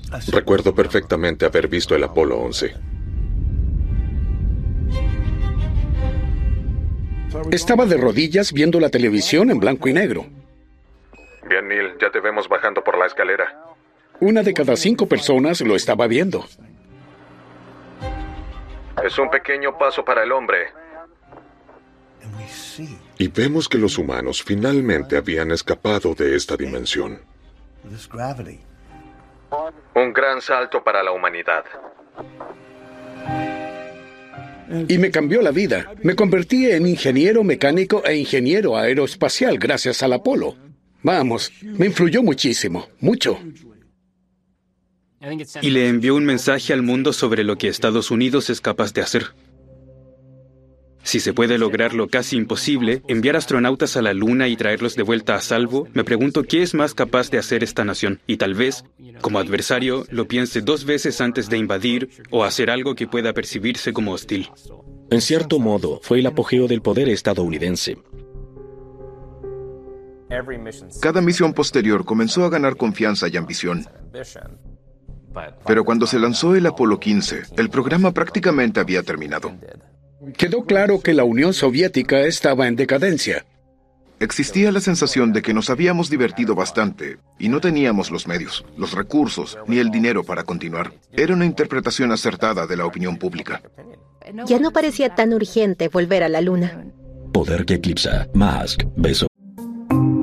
Recuerdo perfectamente haber visto el Apolo 11. Estaba de rodillas viendo la televisión en blanco y negro. Bien, Neil, ya te vemos bajando por la escalera. Una de cada 5 personas lo estaba viendo. Es un pequeño paso para el hombre. Y vemos que los humanos finalmente habían escapado de esta dimensión. Un gran salto para la humanidad. Y me cambió la vida. Me convertí en ingeniero mecánico e ingeniero aeroespacial gracias al Apolo. Vamos, me influyó muchísimo, mucho. Y le envió un mensaje al mundo sobre lo que Estados Unidos es capaz de hacer. Si se puede lograr lo casi imposible, enviar astronautas a la Luna y traerlos de vuelta a salvo, me pregunto qué es más capaz de hacer esta nación. Y tal vez, como adversario, lo piense 2 veces antes de invadir o hacer algo que pueda percibirse como hostil. En cierto modo, fue el apogeo del poder estadounidense. Cada misión posterior comenzó a ganar confianza y ambición. Pero cuando se lanzó el Apolo 15, el programa prácticamente había terminado. Quedó claro que la Unión Soviética estaba en decadencia. Existía la sensación de que nos habíamos divertido bastante y no teníamos los medios, los recursos ni el dinero para continuar. Era una interpretación acertada de la opinión pública. Ya no parecía tan urgente volver a la Luna. Poder que eclipsa. Musk, beso.